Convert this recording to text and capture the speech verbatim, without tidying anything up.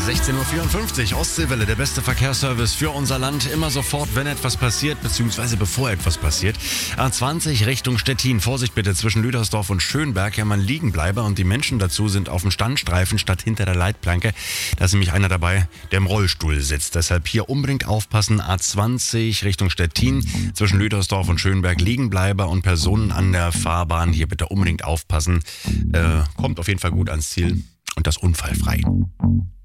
sechzehn Uhr vierundfünfzig, Ostseewelle, der beste Verkehrsservice für unser Land. Immer sofort, wenn etwas passiert, beziehungsweise bevor etwas passiert. A zwanzig Richtung Stettin. Vorsicht bitte zwischen Lüdersdorf und Schönberg. Ja, man liegen bleibe und die Menschen dazu sind auf dem Standstreifen statt hinter der Leitplanke. Da ist nämlich einer dabei, der im Rollstuhl sitzt. Deshalb hier unbedingt aufpassen. A zwanzig Richtung Stettin. Zwischen Lüdersdorf und Schönberg liegen bleibe und Personen an der Fahrbahn. Hier bitte unbedingt aufpassen. Äh, kommt auf jeden Fall gut ans Ziel und das unfallfrei.